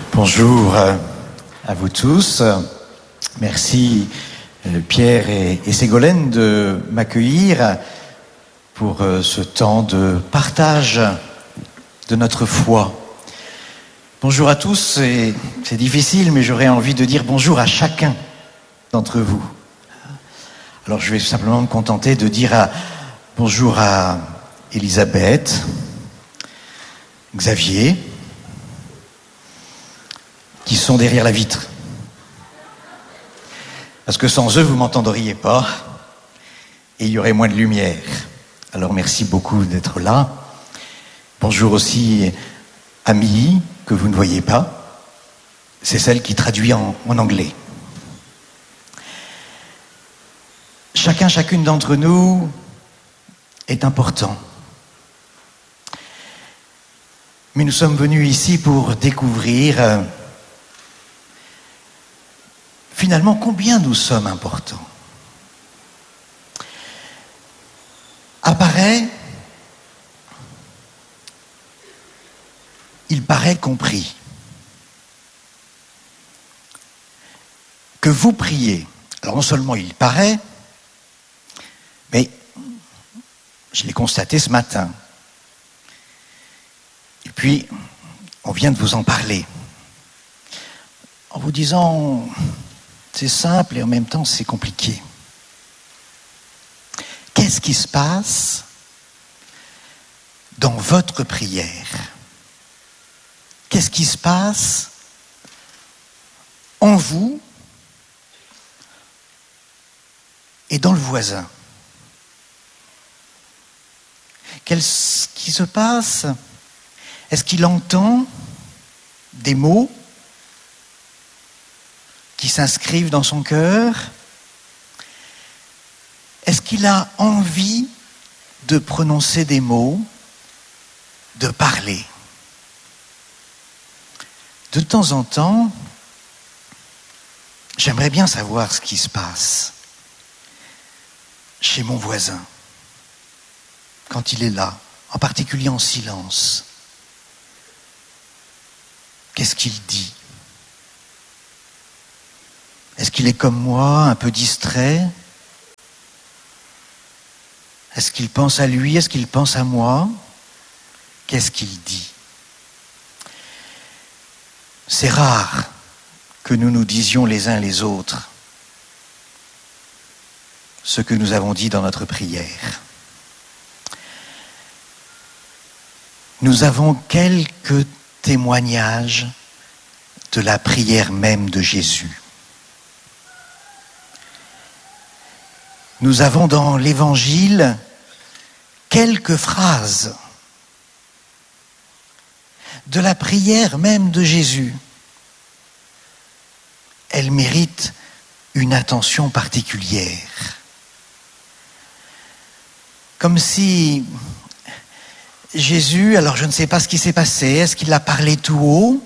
Bonjour à vous tous. Merci Pierre et Ségolène de m'accueillir pour ce temps de partage de notre foi. Bonjour à tous, c'est difficile, mais j'aurais envie de dire bonjour à chacun d'entre vous. Alors je vais simplement me contenter de dire bonjour à Elisabeth, Xavier, qui sont derrière la vitre. Parce que sans eux, vous ne m'entendriez pas et il y aurait moins de lumière. Alors merci beaucoup d'être là. Bonjour aussi à Milly, que vous ne voyez pas. C'est celle qui traduit en anglais. Chacune d'entre nous est important. Mais nous sommes venus ici pour découvrir finalement combien nous sommes importants. Il paraît compris que vous priez. Alors non seulement il paraît, mais je l'ai constaté ce matin. Et puis, on vient de vous en parler. En vous disant, c'est simple et en même temps c'est compliqué. Qu'est-ce qui se passe dans votre prière? Qu'est-ce qui se passe en vous et dans le voisin? Qu'est-ce qui se passe? Est-ce qu'il entend des mots qui s'inscrivent dans son cœur? Est-ce qu'il a envie de prononcer des mots, de parler? De temps en temps, j'aimerais bien savoir ce qui se passe chez mon voisin, quand il est là, en particulier en silence. Qu'est-ce qu'il dit? Est-ce qu'il est comme moi, un peu distrait? Est-ce qu'il pense à lui? Est-ce qu'il pense à moi? Qu'est-ce qu'il dit? C'est rare que nous nous disions les uns les autres ce que nous avons dit dans notre prière. Nous avons quelques témoignages de la prière même de Jésus. Nous avons dans l'Évangile quelques phrases de la prière même de Jésus. Elles méritent une attention particulière. Comme si Jésus, alors je ne sais pas ce qui s'est passé, est-ce qu'il a parlé tout haut?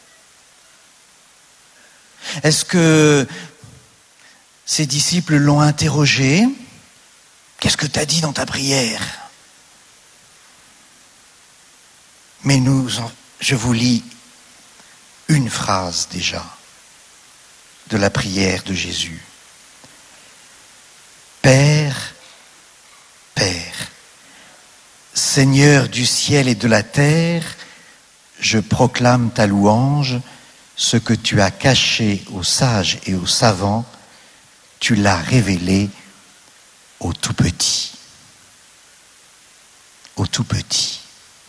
Est-ce que ses disciples l'ont interrogé? Qu'est-ce que tu as dit dans ta prière? Mais je vous lis une phrase déjà de la prière de Jésus. Père, Père, Seigneur du ciel et de la terre, je proclame ta louange, ce que tu as caché aux sages et aux savants, tu l'as révélé au tout petit. Au tout petit.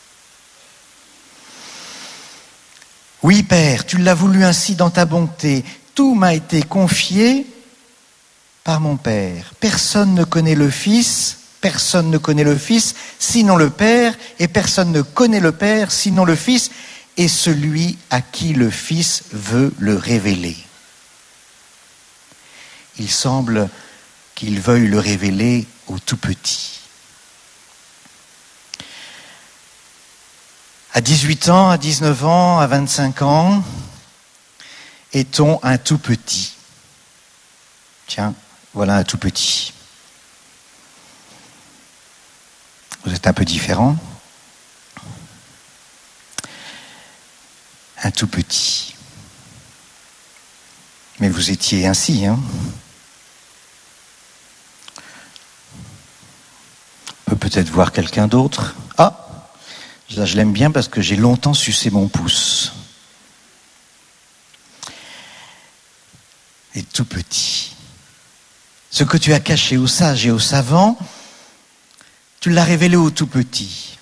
Oui, Père, tu l'as voulu ainsi dans ta bonté. Tout m'a été confié par mon Père. Personne ne connaît le Fils sinon le Père, et personne ne connaît le Père sinon le Fils, et celui à qui le Fils veut le révéler. Il semble qu'il veuille le révéler au tout petit. À 18 ans, à 19 ans, à 25 ans, est-on un tout petit? Tiens, voilà un tout petit. Vous êtes un peu différent. Un tout petit. Mais vous étiez ainsi, hein? On peut peut-être voir quelqu'un d'autre. Ah, là je l'aime bien parce que j'ai longtemps sucé mon pouce. Et tout petit. Ce que tu as caché aux sages et aux savants, tu l'as révélé au tout petit.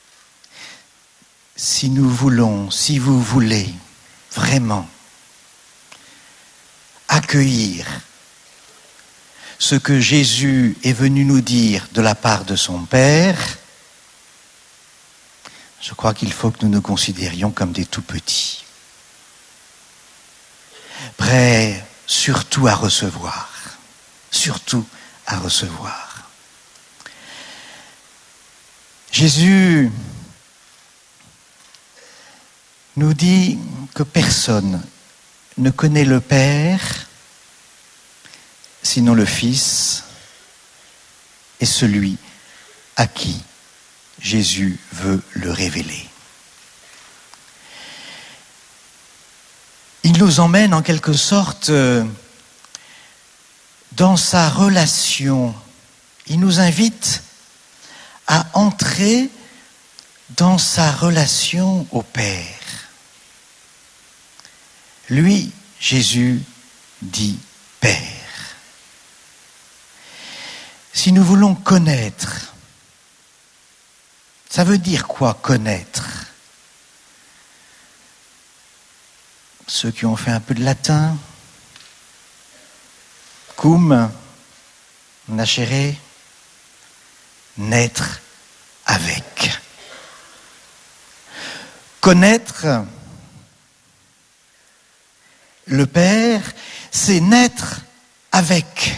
Si nous voulons, si vous voulez vraiment accueillir ce que Jésus est venu nous dire de la part de son Père, je crois qu'il faut que nous nous considérions comme des tout petits, prêts surtout à recevoir, surtout à recevoir. Jésus nous dit que personne ne connaît le Père sinon le Fils et celui à qui Jésus veut le révéler. Il nous emmène en quelque sorte dans sa relation. Il nous invite à entrer dans sa relation au Père. Lui, Jésus, dit Père. Si nous voulons connaître, ça veut dire quoi connaître? Ceux qui ont fait un peu de latin, cum, nascere, naître avec. Connaître le Père, c'est naître avec.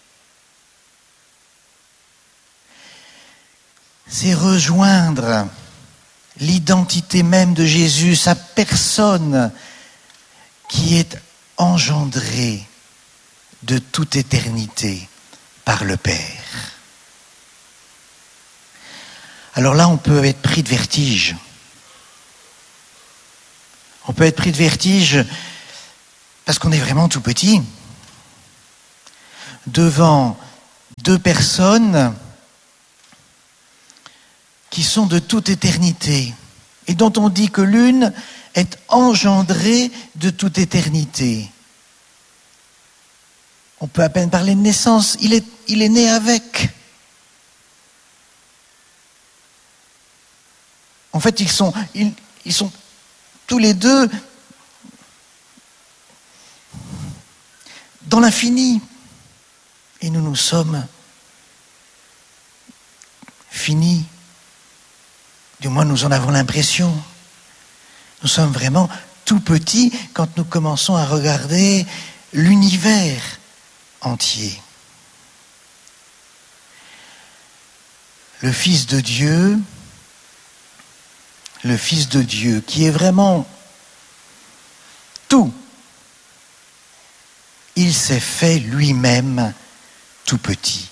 C'est rejoindre l'identité même de Jésus, sa personne qui est engendrée de toute éternité par le Père. Alors là, on peut être pris de vertige. On peut être pris de vertige parce qu'on est vraiment tout petit devant deux personnes qui sont de toute éternité et dont on dit que l'une est engendrée de toute éternité. On peut à peine parler de naissance, il est né avec. En fait, ils sont tous les deux dans l'infini. Et nous sommes finis. Du moins, nous en avons l'impression. Nous sommes vraiment tout petits quand nous commençons à regarder l'univers entier. Le Fils de Dieu qui est vraiment tout, il s'est fait lui-même tout petit.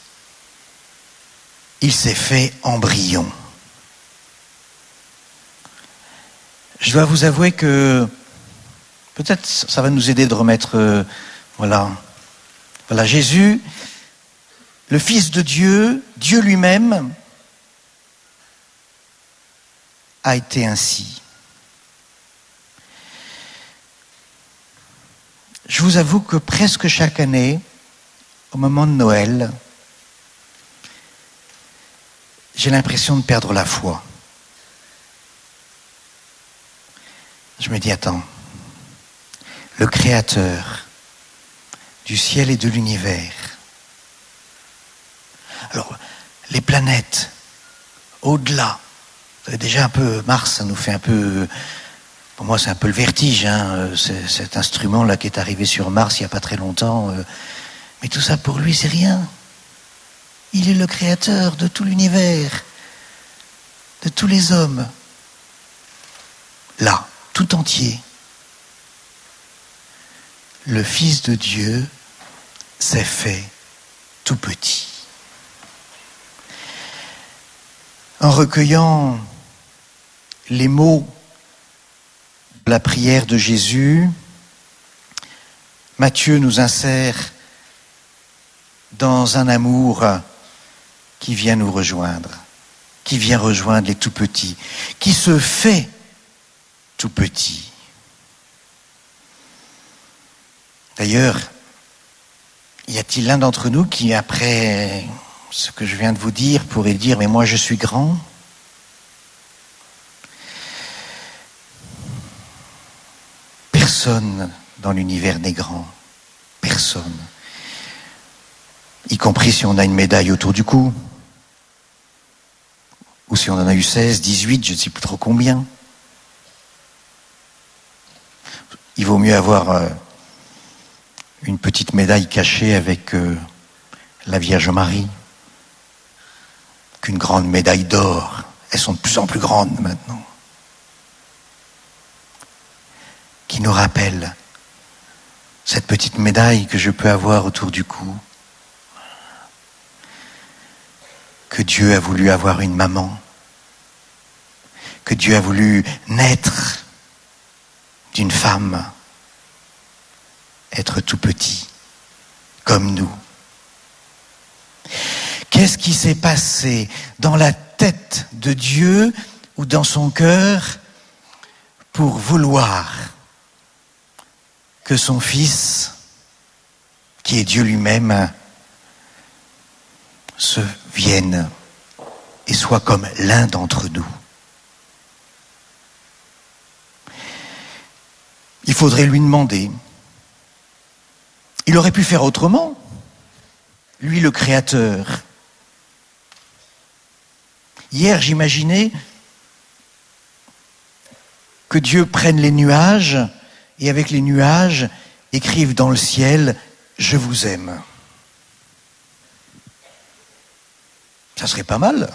Il s'est fait embryon. Je dois vous avouer que peut-être ça va nous aider de remettre, voilà, Jésus, le Fils de Dieu, Dieu lui-même, a été ainsi. Je vous avoue que presque chaque année, au moment de Noël, j'ai l'impression de perdre la foi. Je me dis, attends, le Créateur du ciel et de l'univers. Alors, les planètes, au-delà, déjà un peu, Mars, ça nous fait un peu, pour moi c'est un peu le vertige, hein, cet instrument-là qui est arrivé sur Mars il n'y a pas très longtemps, mais tout ça pour lui c'est rien. Il est le Créateur de tout l'univers, de tous les hommes, là, tout entier. Le Fils de Dieu s'est fait tout petit. En recueillant les mots de la prière de Jésus, Matthieu nous insère dans un amour qui vient nous rejoindre, qui vient rejoindre les tout petits, qui se fait tout petit. D'ailleurs, y a-t-il l'un d'entre nous qui, après ce que je viens de vous dire, pourrait dire « mais moi je suis grand ». Personne dans l'univers n'est grand. Personne. Y compris si on a une médaille autour du cou. Ou si on en a eu 16, 18, je ne sais plus trop combien. Il vaut mieux avoir une petite médaille cachée avec la Vierge Marie qu'une grande médaille d'or. Elles sont de plus en plus grandes maintenant. Qui nous rappelle cette petite médaille que je peux avoir autour du cou. Que Dieu a voulu avoir une maman. Que Dieu a voulu naître d'une femme. Être tout petit, comme nous. Qu'est-ce qui s'est passé dans la tête de Dieu ou dans son cœur pour vouloir que son Fils, qui est Dieu lui-même, se vienne et soit comme l'un d'entre nous? Il faudrait lui demander. Il aurait pu faire autrement, lui le Créateur. Hier, j'imaginais que Dieu prenne les nuages et avec les nuages écrive dans le ciel « Je vous aime ». Ça serait pas mal.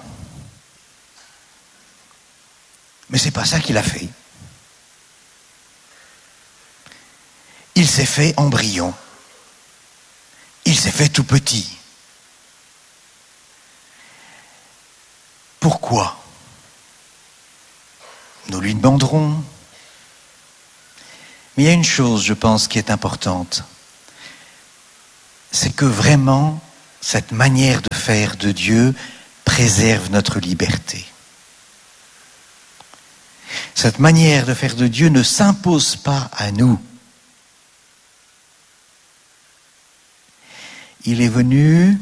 Mais c'est pas ça qu'il a fait. Il s'est fait embryon. Il s'est fait tout petit. Pourquoi? Nous lui demanderons. Mais il y a une chose, je pense, qui est importante. C'est que vraiment, cette manière de faire de Dieu préserve notre liberté. Cette manière de faire de Dieu ne s'impose pas à nous. Il est venu,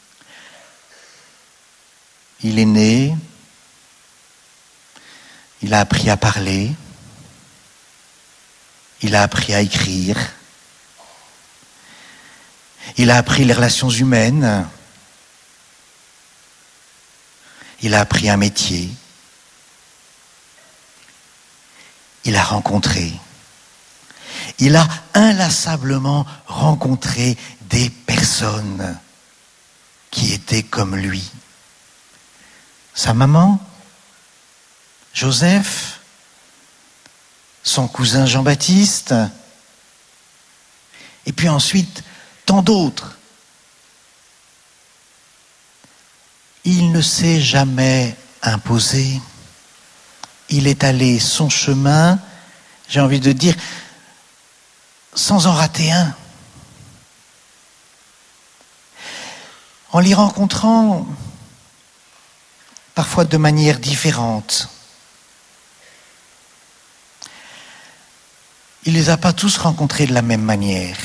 il est né, il a appris à parler, il a appris à écrire, il a appris les relations humaines, il a appris un métier, il a rencontré, il a inlassablement rencontré des personnes qui étaient comme lui. Sa maman, Joseph, son cousin Jean-Baptiste, et puis ensuite tant d'autres. Il ne s'est jamais imposé. Il est allé son chemin, j'ai envie de dire, sans en rater un. En les rencontrant, parfois de manière différente. Il ne les a pas tous rencontrés de la même manière.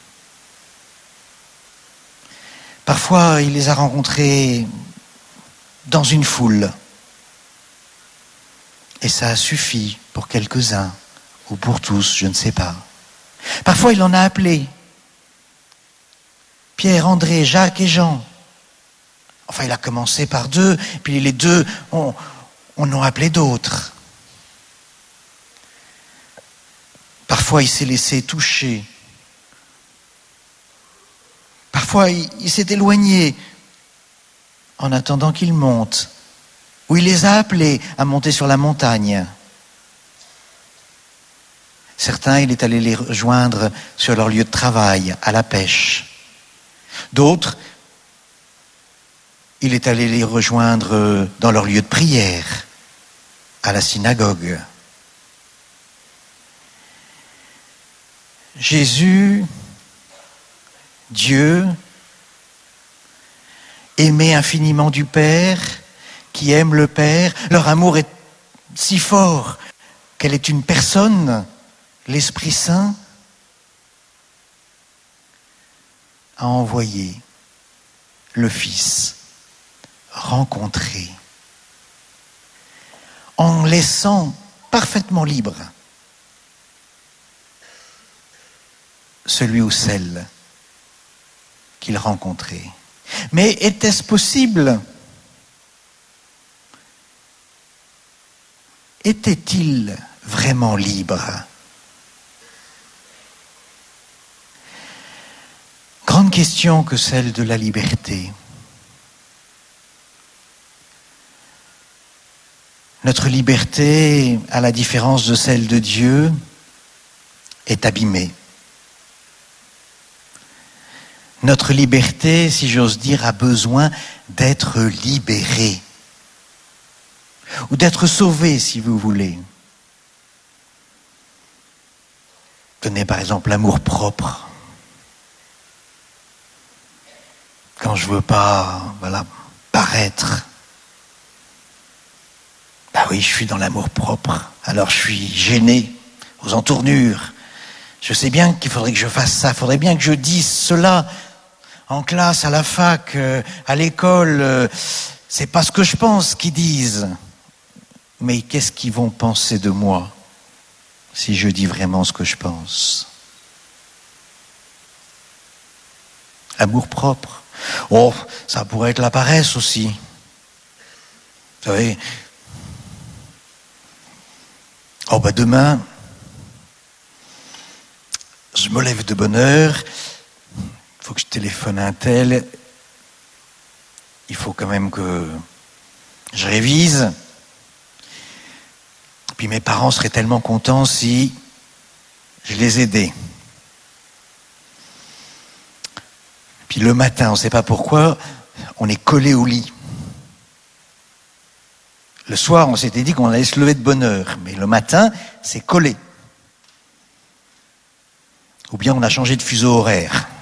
Parfois, il les a rencontrés dans une foule. Et ça a suffi pour quelques-uns, ou pour tous, je ne sais pas. Parfois, il en a appelé. Pierre, André, Jacques et Jean. Enfin, il a commencé par 2, puis les 2 on en a appelé d'autres. Parfois, il s'est laissé toucher. Parfois, il s'est éloigné en attendant qu'ils montent. Ou il les a appelés à monter sur la montagne. Certains, il est allé les rejoindre sur leur lieu de travail, à la pêche. D'autres, il est allé les rejoindre dans leur lieu de prière, à la synagogue. Jésus Dieu, aimer infiniment du Père, qui aime le Père. Leur amour est si fort qu'elle est une personne, l'Esprit Saint, a envoyé le Fils rencontrer, en laissant parfaitement libre celui ou celle qu'il rencontrait. Mais était-ce possible? Était-il vraiment libre? Grande question que celle de la liberté. Notre liberté, à la différence de celle de Dieu, est abîmée. Notre liberté, si j'ose dire, a besoin d'être libérée. Ou d'être sauvée, si vous voulez. Tenez par exemple l'amour-propre. Quand je veux pas, paraître. Bah oui, je suis dans l'amour-propre. Alors je suis gêné, aux entournures. Je sais bien qu'il faudrait que je fasse ça, il faudrait bien que je dise cela en classe, à la fac, à l'école. C'est pas ce que je pense qu'ils disent. Mais qu'est-ce qu'ils vont penser de moi si je dis vraiment ce que je pense? Amour-propre. Oh, ça pourrait être la paresse aussi. Vous savez, demain, je me lève de bonne heure, il faut que je téléphone à un tel, il faut quand même que je révise. Puis mes parents seraient tellement contents si je les aidais. Puis le matin, on ne sait pas pourquoi, on est collé au lit. Le soir, on s'était dit qu'on allait se lever de bonne heure, mais le matin, c'est collé. Ou bien on a changé de fuseau horaire.